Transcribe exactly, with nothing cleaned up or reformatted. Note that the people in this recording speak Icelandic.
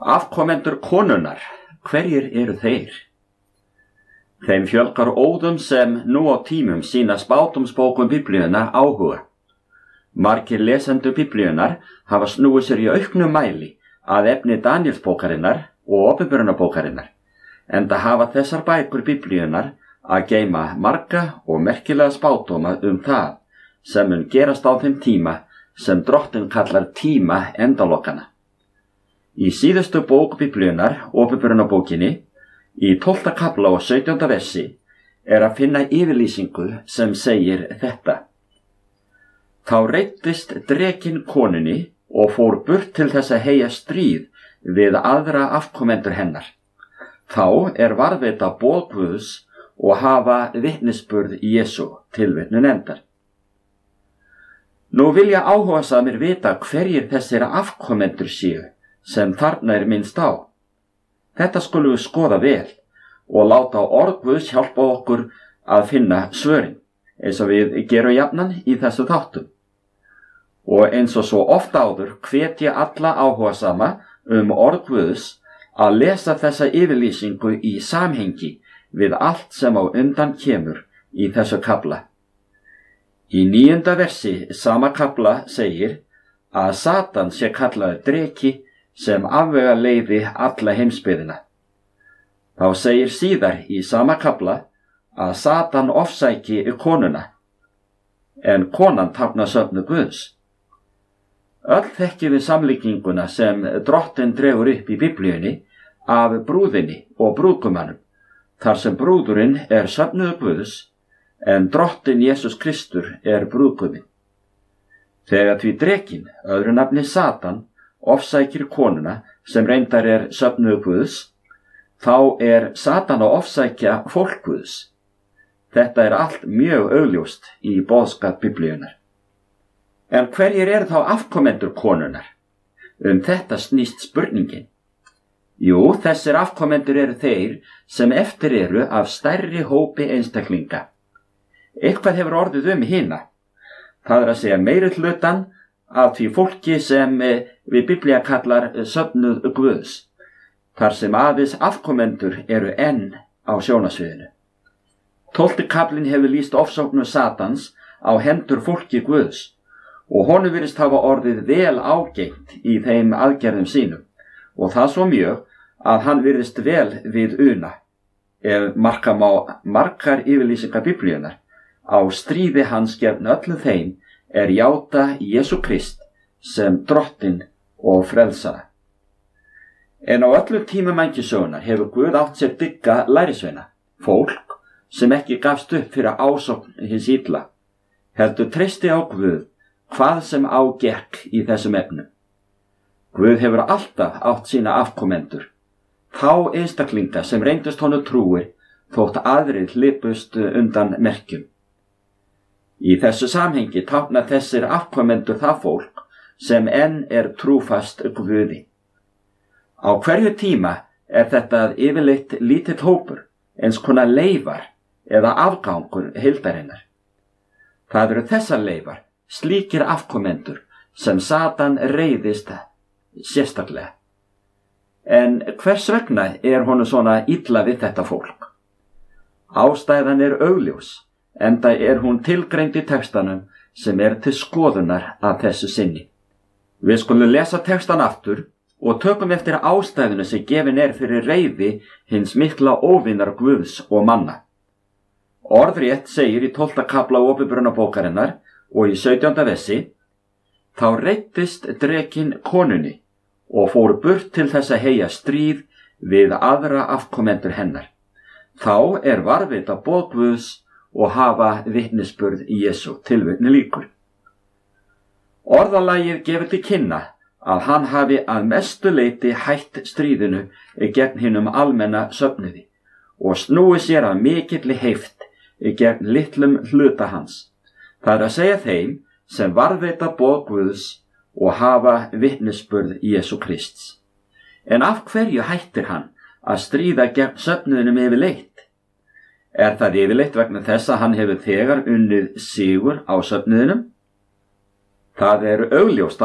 Afkomendur konunnar, hverjir eru þeir? Þeim fjölgar óðum sem nú á tímum sína spádómsbókum Biblíunnar áhuga. Margir lesendur Biblíunnar hafa snúið sér í auknum mæli að efni Daníelsbókarinnar og Opinberunarbókarinnar, enda hafa þessar bækur Biblíunnar að geyma marga og merkilega spádóma um það sem mun gerast á þeim tíma sem Drottinn kallar tíma endalokana. Í síðustu bók Biblíunnar, Opinberunarbókinni, í tólfta kafla og sautjánda versi, er að finna yfirlýsingu sem segir þetta. Þá reiddist drekinn konunni og fór burt til þess að heyja stríð við aðra afkomendur hennar. Þá er varðveita boð Guðs og hafa vitnisburð Jesú, tilvitnun endar. Nú vilja áhugasamir vita hverjir þessir afkomendur séu sem þarna er minnst á. Þetta skulum við skoða vel og láta orð Guðs hjálpa okkur að finna svörin, eins og við gerum jafnan í þessu þáttum. Og eins og svo ofta áður hvetja alla áhugasama um orð Guðs að lesa þessa yfirlýsingu í samhengi við allt sem á undan kemur í þessu kafla. Í níunda versi sama kafla segir að Satan sé kallaður dreki sem afvega leiði alla heimsbyggðina. Þá segir síðar í sama kafla að Satan ofsæki konuna, en konan táknar söfnu Guðs. Öll þekkjum við samlíkinguna sem Drottinn dregur upp í Biblíunni af brúðinni og brúðgumannum, þar sem brúðurinn er söfnuður Guðs, en Drottinn Jesús Kristur er brúðguminn. Þegar því drekinn, öðru nafni Satan, ofsækir konuna sem reyndar er söfnuður Guðs, þá er Satan að ofsækja fólk Guðs. Þetta er allt mjög augljóst í boðskap Biblíunnar. En hverjir eru þá afkomendur konunnar? Um þetta snýst spurningin. Jú, þessir afkomendur eru þeir sem eftir eru af stærri hópi einstaklinga. Eitthvað hefur orðið um hina. Það er að segja meiri hlutan af því fólki sem við Biblía kallar söfnuð Guðs, þar sem aðeins afkomendur eru enn á sjónasviðinu. Tólfti kaflinn hefur lýst ofsóknum Satans á hendur fólki Guðs og honum virðist hafa orðið vel ágengt í þeim aðgerðum sínum, og það svo mjög að hann virðist vel við una, ef marka má margar yfirlýsingar Biblíunnar. Á stríði hans gegn öllum þeim er játa Jesú Krist sem Drottinn og frelsara. En á öllum tímum mannkynssögunnar hefur Guð átt sér dygga lærisveina, fólk sem ekki gafst upp fyrir ásókn hins illa, heldur treysti á Guð hvað sem á gekk í þessum efnum. Guð hefur alltaf átt sína afkomendur, þá einstaklinga sem reyndust honum trúir þótt aðrir hlypust undan merkjum. Í þessu samhengi tákna þessir afkomendur það fólk sem enn er trúfast Guði. Á hverju tíma er þetta yfirleitt lítill hópur, eins konar leifar eða afgangur heildarinnar. Það eru þessar leifar, slíkir afkomendur, sem Satan reiðist sérstaklega. En hvers vegna er honum svona illa við þetta fólk? Ástæðan er augljós, enda er hún tilgreind í textanum sem er til skoðunar að þessu sinni. Við skulum lesa textan aftur og tökum eftir ástæðinu sem gefin er fyrir reiði hins mikla óvinar Guðs og manna. Orðrétt segir í tólfta kafla Opinberunarbókarinnar og í sautjánda versi: Þá reiddist drekinn konunni og fór burt til þess að heyja stríð við aðra afkomendur hennar. Þá er varðveita boð Guðs og hafa vitnisburð Jesú, tilvitnun lýkur. Orðalagið gefur til kynna að hann hafi að mestu leyti hætt stríðinu gegn hinum almenna söfnuði og snúi sér að mikilli heift gegn litlum hluta hans. Það er að segja þeim sem varðveita boð Guðs og hafa vitnisburð Jesú Krists. En af hverju hættir hann að stríða gegn söfnuðinum yfirleitt? Er það yfirleitt vegna þess að hann hefur þegar unnið sigur á söfnuðinum? Það er augljóst